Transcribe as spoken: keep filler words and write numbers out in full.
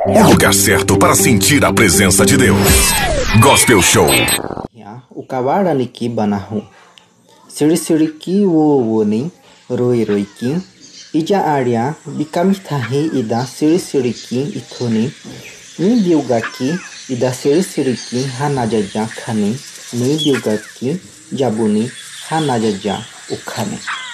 O lugar certo para sentir a presença de Deus. Gospel Show. O kabarani banahu. Siri-siriki wo-wo-ni, roi-roiki, ija área bikamitahi ida siri-siriki itoni, ni biugaki ida siri-siriki hanajaja kani, ni biugaki jabuni hanajaja ukane.